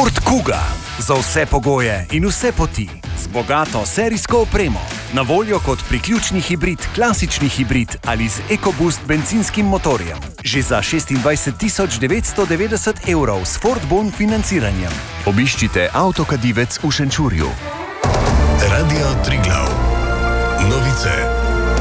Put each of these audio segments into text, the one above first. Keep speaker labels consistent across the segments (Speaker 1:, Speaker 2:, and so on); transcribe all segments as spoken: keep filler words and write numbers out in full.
Speaker 1: Ford Kuga. Za vse pogoje in vse poti. Z bogato serijsko opremo. Na voljo kot priključni hibrid, klasični hibrid ali z EcoBoost benzinskim motorjem. Že za šestindvajset tisoč devetsto devetdeset evrov s Ford Bon financiranjem. Obiščite Avtokadivec v Šenčurju.
Speaker 2: Radio Triglav. Novice.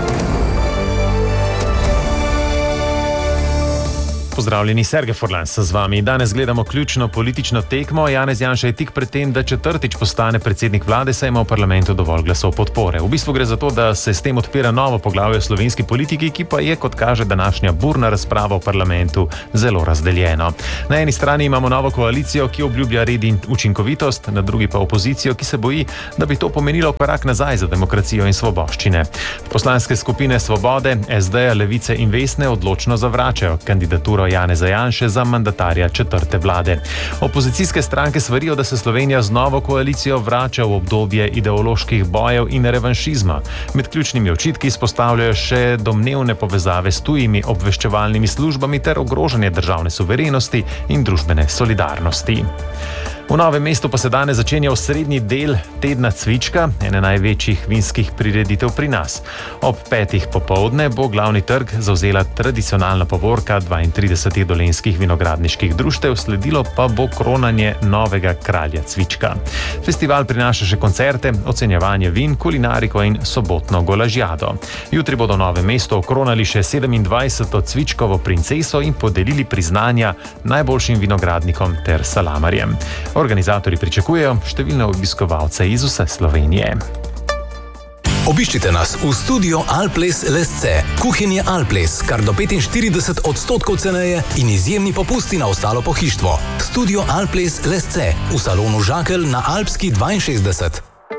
Speaker 3: Pozdravljeni, Sergej Furlan z vami. Danes gledamo ključno politično tekmo. Janez Janša je tik pred tem, da četrtič postane predsednik vlade, saj ima v parlamentu dovolj glasov podpore. V bistvu gre za to, da se s tem odpira novo poglavje v slovenski politiki, ki pa je, kot kaže današnja burna razprava v parlamentu, zelo razdeljeno. Na eni strani imamo novo koalicijo, ki obljublja red in učinkovitost, na drugi pa opozicijo, ki se boji, da bi to pomenilo korak nazaj za demokracijo in svoboščine. Poslanske skupine Svobode, es de, Levice in Vesne odločno zavračajo kandidaturo Janeza Janše za mandatarja četrte vlade. Opozicijske stranke svarijo, da se Slovenija z novo koalicijo vrača v obdobje ideoloških bojev in revanšizma. Med ključnimi očitki izpostavljajo še domnevne povezave s tujimi obveščevalnimi službami ter ogrožanje državne suverenosti in družbene solidarnosti. V Novem mestu pa se danes začenja osrednji del tedna cvička, ene največjih vinskih prireditev pri nas. Ob petih popoldne bo glavni trg zavzela tradicionalna povorka dvaintridesetih dolenjskih vinogradniških društev, sledilo pa bo kronanje novega kralja cvička. Festival prinaša še koncerte, ocenjevanje vin, kulinariko in sobotno golažjado. Jutri bodo v Novem mestu okronali še sedemindvajseto cvičkovo princeso in podelili priznanja najboljšim vinogradnikom ter salamarjem. Organizatorji pričakujejo številne obiskovalce iz vse Slovenije.
Speaker 2: Obiščite nas v studio Alples Lesce. Kuhinje Alples, kar do petinštirideset odstotkov ceneje in izjemni popusti na ostalo pohištvo. Studio Alples Lesce v salonu Žakelj na Alpski dvainšestdeset.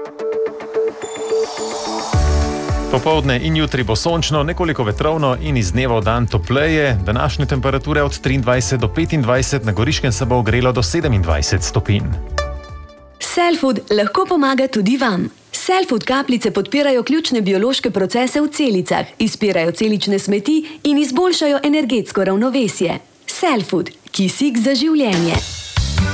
Speaker 3: Popoldne in jutri bo sončno, nekoliko vetrovno in iz dneva v dan topleje. Današnje temperature od triindvajset do petindvajset, na Goriškem se bo ogrelo do sedemindvajset stopinj.
Speaker 4: Cellfood lahko pomaga tudi vam. Cellfood kapljice podpirajo ključne biološke procese v celicah, izpirajo celične smeti in izboljšajo energetsko ravnovesje. Cellfood, kisik za življenje.